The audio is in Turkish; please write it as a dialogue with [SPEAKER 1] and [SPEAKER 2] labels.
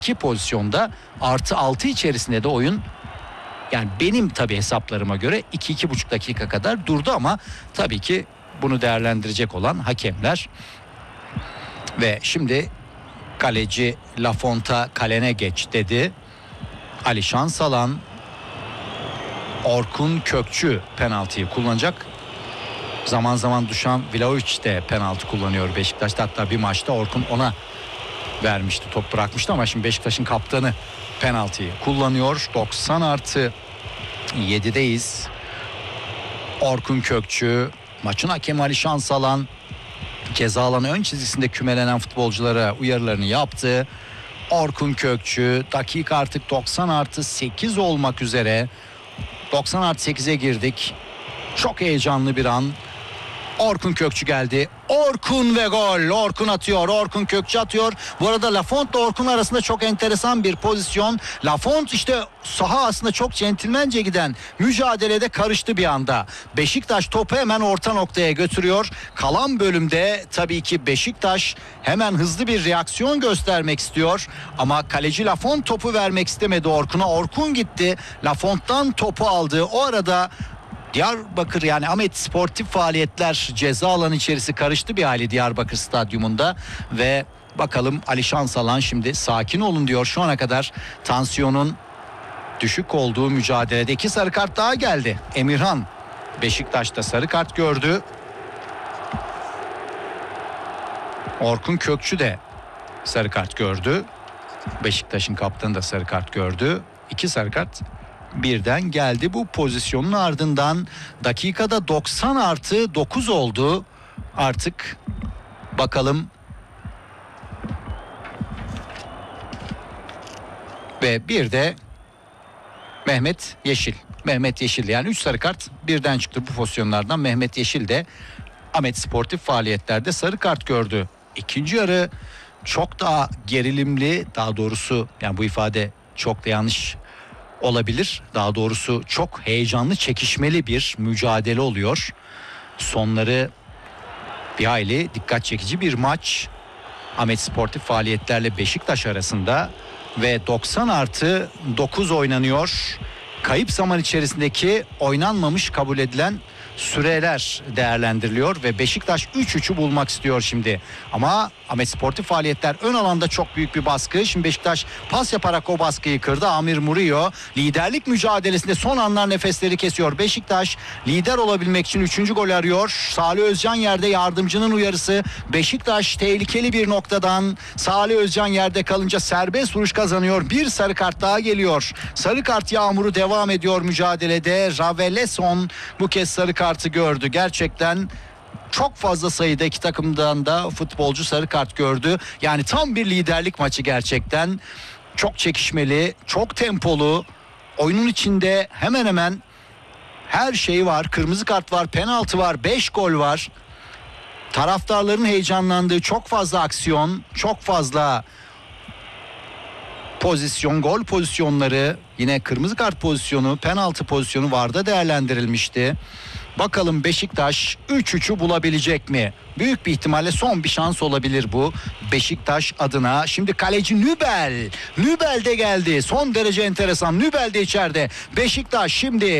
[SPEAKER 1] iki pozisyonda +6 içerisinde de oyun, yani benim tabii hesaplarıma göre 2-2,5 dakika kadar durdu ama tabii ki bunu değerlendirecek olan hakemler. Ve şimdi kaleci Lafont'a kalene geç dedi. Alişan Salan, Orkun Kökçü penaltıyı kullanacak. Zaman zaman Dušan Vlahović de penaltı kullanıyor Beşiktaş'ta. Hatta bir maçta Orkun ona vermişti, top bırakmıştı ama şimdi Beşiktaş'ın kaptanı penaltıyı kullanıyor. 90+7'deyiz. Orkun Kökçü, maçın hakemi Alişan Salan ceza alanı ön çizgisinde kümelenen futbolculara uyarılarını yaptı. Orkun Kökçü, dakika artık 90+8 olmak üzere. 90+8'e girdik. Çok heyecanlı bir an. Orkun Kökçü geldi. Orkun ve gol. Orkun atıyor. Orkun Kökçü atıyor. Bu arada Lafont ile Orkun arasında çok enteresan bir pozisyon. Lafont işte saha aslında çok centilmence giden mücadelede karıştı bir anda. Beşiktaş topu hemen orta noktaya götürüyor. Kalan bölümde tabii ki Beşiktaş hemen hızlı bir reaksiyon göstermek istiyor. Ama kaleci Lafont topu vermek istemedi Orkun'a. Orkun gitti. Lafont'tan topu aldı. O arada Diyarbakır, yani Ahmet sportif faaliyetler ceza alanı içerisi karıştı bir hali Diyarbakır Stadyumunda ve bakalım Alişan Salan şimdi sakin olun diyor. Şu ana kadar tansiyonun düşük olduğu mücadelede 2 sarı kart daha geldi. Emirhan Beşiktaş'ta sarı kart gördü. Orkun Kökçü de sarı kart gördü. Beşiktaş'ın kaptanı da sarı kart gördü. 2 sarı kart birden geldi bu pozisyonun ardından. Dakikada 90+9 oldu. Artık bakalım. Ve bir de Mehmet Yeşil. Mehmet Yeşil, yani 3 sarı kart birden çıktı bu pozisyonlardan. Mehmet Yeşil de Ahmet sportif faaliyetlerde sarı kart gördü. İkinci yarı çok daha gerilimli, daha doğrusu yani bu ifade çok da yanlış olabilir. Daha doğrusu çok heyecanlı, çekişmeli bir mücadele oluyor. Sonları bir hayli dikkat çekici bir maç. Ahmet sportif faaliyetlerle Beşiktaş arasında ve 90+9 oynanıyor. Kayıp zaman içerisindeki oynanmamış kabul edilen süreler değerlendiriliyor ve Beşiktaş 3-3'ü bulmak istiyor şimdi. Ama Ahmet sportif faaliyetler ön alanda çok büyük bir baskı. Şimdi Beşiktaş pas yaparak o baskıyı kırdı. Amir Murillo liderlik mücadelesinde son anlar nefesleri kesiyor. Beşiktaş lider olabilmek için 3. gol arıyor. Salih Özcan yerde, yardımcının uyarısı. Beşiktaş tehlikeli bir noktadan, Salih Özcan yerde kalınca serbest vuruş kazanıyor. Bir sarı kart daha geliyor. Sarı kart yağmuru devam ediyor mücadelede. Raveleson bu kez sarı kartı gördü. Gerçekten çok fazla sayıda iki takımdan da futbolcu sarı kart gördü. Yani tam bir liderlik maçı gerçekten. Çok çekişmeli, çok tempolu. Oyunun içinde hemen hemen her şey var. Kırmızı kart var, penaltı var, 5 gol var. Taraftarların heyecanlandığı çok fazla aksiyon, çok fazla pozisyon, gol pozisyonları, yine kırmızı kart pozisyonu, penaltı pozisyonu VAR'da değerlendirilmişti. Bakalım Beşiktaş 3-3'ü bulabilecek mi? Büyük bir ihtimalle son bir şans olabilir bu Beşiktaş adına. Şimdi kaleci Nübel. Nübel de geldi. Son derece enteresan. Nübel de içeride. Beşiktaş şimdi